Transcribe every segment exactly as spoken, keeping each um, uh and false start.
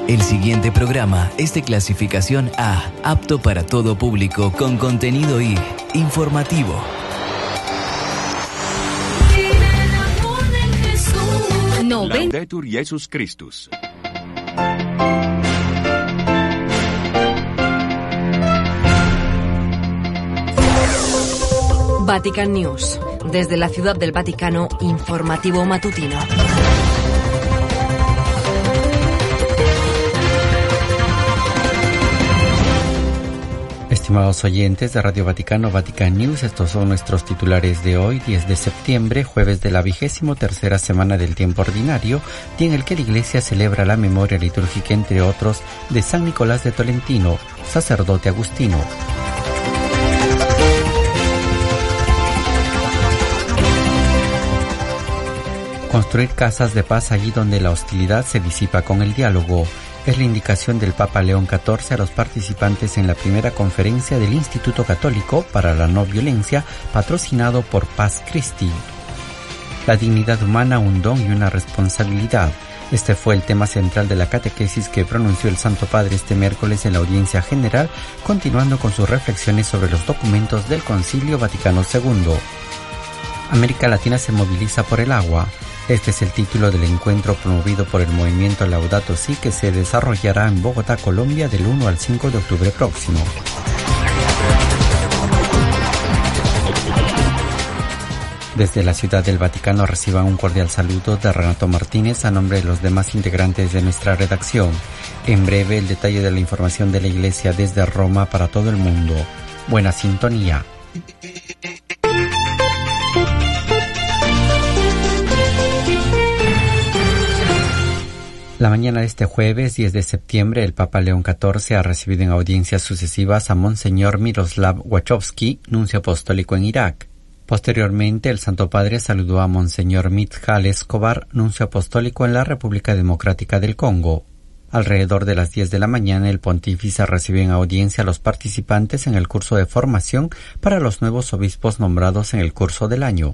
El siguiente programa es de clasificación A, apto para todo público, con contenido I, informativo. Laudetur Jesus Christus. Vatican News. Desde la Ciudad del Vaticano, informativo matutino. Estimados oyentes de Radio Vaticano, Vatican News, estos son nuestros titulares de hoy, diez de septiembre, jueves de la vigésimo tercera semana del tiempo ordinario, día en el que la Iglesia celebra la memoria litúrgica, entre otros, de San Nicolás de Tolentino, sacerdote agustino. Construir casas de paz allí donde la hostilidad se disipa con el diálogo. Es la indicación del Papa León catorce a los participantes en la primera conferencia del Instituto Católico para la No Violencia, patrocinado por Paz Christi. La dignidad humana, un don y una responsabilidad. Este fue el tema central de la catequesis que pronunció el Santo Padre este miércoles en la audiencia general, continuando con sus reflexiones sobre los documentos del Concilio Vaticano segundo. América Latina se moviliza por el agua. Este es el título del encuentro promovido por el movimiento Laudato Si, que se desarrollará en Bogotá, Colombia, del uno al cinco de octubre próximo. Desde la Ciudad del Vaticano reciban un cordial saludo de Renato Martínez a nombre de los demás integrantes de nuestra redacción. En breve, el detalle de la información de la Iglesia desde Roma para todo el mundo. Buena sintonía. La mañana de este jueves, diez de septiembre, el Papa León catorce ha recibido en audiencias sucesivas a Monseñor Miroslav Wachowski, nuncio apostólico en Irak. Posteriormente, el Santo Padre saludó a Monseñor Midjal Escobar, nuncio apostólico en la República Democrática del Congo. Alrededor de las diez de la mañana, el pontífice recibió en audiencia a los participantes en el curso de formación para los nuevos obispos nombrados en el curso del año.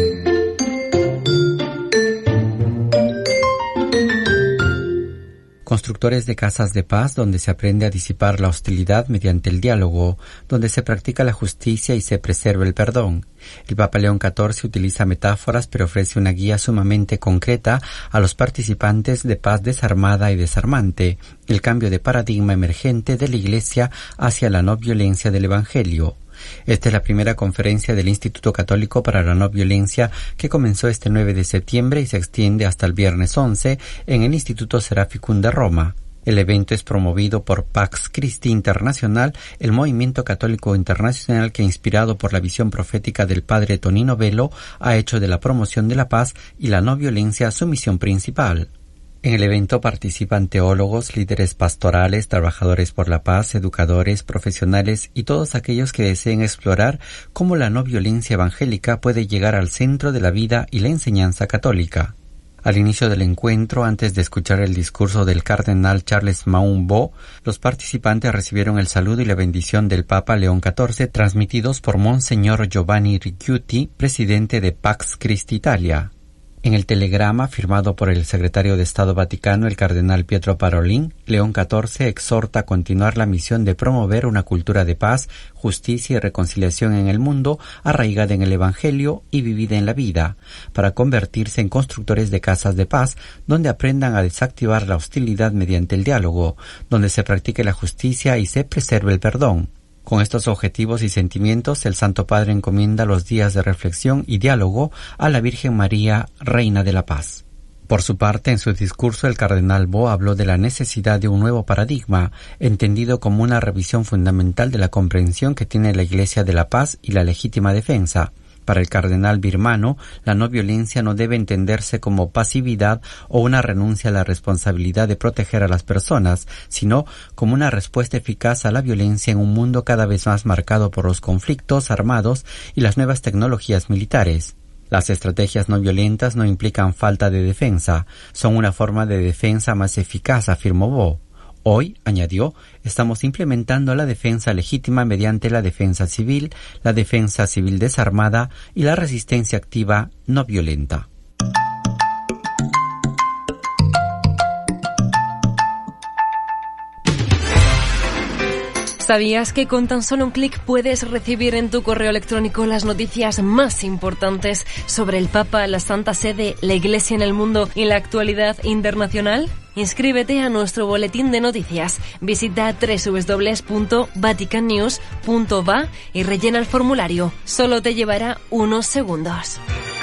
Constructores de casas de paz donde se aprende a disipar la hostilidad mediante el diálogo, donde se practica la justicia y se preserva el perdón. El Papa León catorce utiliza metáforas pero ofrece una guía sumamente concreta a los participantes de paz desarmada y desarmante, el cambio de paradigma emergente de la Iglesia hacia la no violencia del Evangelio. Esta es la primera conferencia del Instituto Católico para la No Violencia que comenzó este nueve de septiembre y se extiende hasta el viernes once en el Instituto Seraficum de Roma. El evento es promovido por Pax Christi Internacional, el movimiento católico internacional que, inspirado por la visión profética del padre Tonino Velo, ha hecho de la promoción de la paz y la no violencia su misión principal. En el evento participan teólogos, líderes pastorales, trabajadores por la paz, educadores, profesionales y todos aquellos que deseen explorar cómo la no violencia evangélica puede llegar al centro de la vida y la enseñanza católica. Al inicio del encuentro, antes de escuchar el discurso del cardenal Charles Maumbo, los participantes recibieron el saludo y la bendición del Papa León catorce, transmitidos por Monseñor Giovanni Ricciuti, presidente de Pax Christi Italia. En el telegrama firmado por el secretario de Estado Vaticano, el cardenal Pietro Parolin, León catorce exhorta a continuar la misión de promover una cultura de paz, justicia y reconciliación en el mundo, arraigada en el Evangelio y vivida en la vida, para convertirse en constructores de casas de paz, donde aprendan a desactivar la hostilidad mediante el diálogo, donde se practique la justicia y se preserve el perdón. Con estos objetivos y sentimientos, el Santo Padre encomienda los días de reflexión y diálogo a la Virgen María, Reina de la Paz. Por su parte, en su discurso, el cardenal Bo habló de la necesidad de un nuevo paradigma, entendido como una revisión fundamental de la comprensión que tiene la Iglesia de la Paz y la legítima defensa. Para el cardenal birmano, la no violencia no debe entenderse como pasividad o una renuncia a la responsabilidad de proteger a las personas, sino como una respuesta eficaz a la violencia en un mundo cada vez más marcado por los conflictos armados y las nuevas tecnologías militares. Las estrategias no violentas no implican falta de defensa, son una forma de defensa más eficaz, afirmó Bo. Hoy, añadió, estamos implementando la defensa legítima mediante la defensa civil, la defensa civil desarmada y la resistencia activa no violenta. ¿Sabías que con tan solo un clic puedes recibir en tu correo electrónico las noticias más importantes sobre el Papa, la Santa Sede, la Iglesia en el mundo y la actualidad internacional? Inscríbete a nuestro boletín de noticias. Visita doble u doble u doble u punto vatican news punto v a y rellena el formulario. Solo te llevará unos segundos.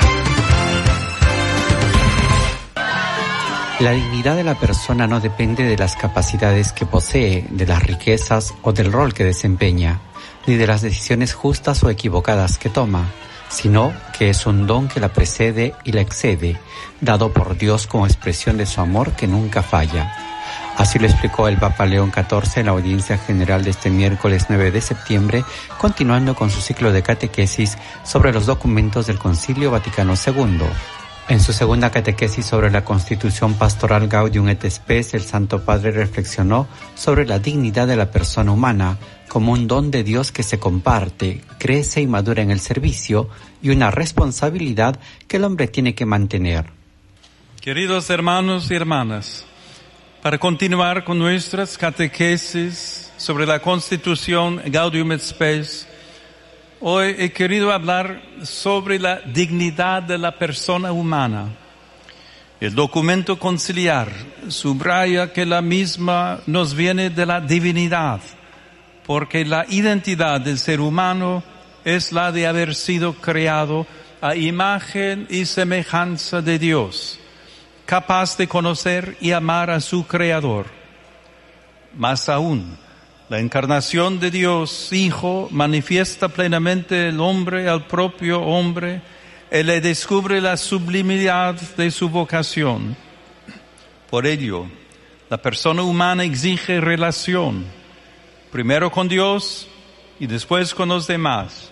La dignidad de la persona no depende de las capacidades que posee, de las riquezas o del rol que desempeña, ni de las decisiones justas o equivocadas que toma, sino que es un don que la precede y la excede, dado por Dios como expresión de su amor que nunca falla. Así lo explicó el Papa León catorce en la audiencia general de este miércoles nueve de septiembre, continuando con su ciclo de catequesis sobre los documentos del Concilio Vaticano segundo. En su segunda catequesis sobre la Constitución Pastoral Gaudium et Spes, el Santo Padre reflexionó sobre la dignidad de la persona humana como un don de Dios que se comparte, crece y madura en el servicio y una responsabilidad que el hombre tiene que mantener. Queridos hermanos y hermanas, para continuar con nuestras catequesis sobre la Constitución Gaudium et Spes, hoy he querido hablar sobre la dignidad de la persona humana. El documento conciliar subraya que la misma nos viene de la divinidad, porque la identidad del ser humano es la de haber sido creado a imagen y semejanza de Dios, capaz de conocer y amar a su Creador. Más aún, la encarnación de Dios, Hijo, manifiesta plenamente el hombre al propio hombre y le descubre la sublimidad de su vocación. Por ello, la persona humana exige relación, primero con Dios y después con los demás.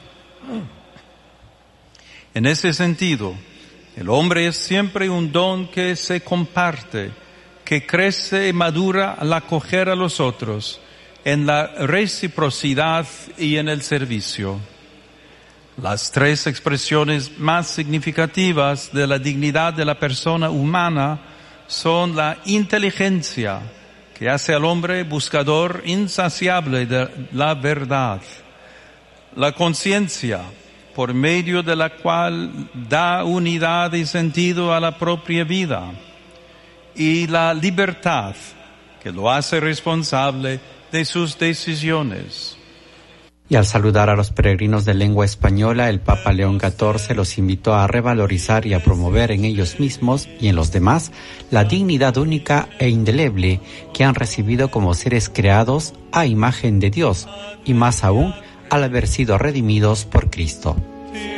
En ese sentido, el hombre es siempre un don que se comparte, que crece y madura al acoger a los otros, en la reciprocidad y en el servicio. Las tres expresiones más significativas de la dignidad de la persona humana son la inteligencia, que hace al hombre buscador insaciable de la verdad; la conciencia, por medio de la cual da unidad y sentido a la propia vida; y la libertad, que lo hace responsable de sus decisiones. Y al saludar a los peregrinos de lengua española, el Papa León catorce los invitó a revalorizar y a promover en ellos mismos y en los demás la dignidad única e indeleble que han recibido como seres creados a imagen de Dios, y más aún al haber sido redimidos por Cristo.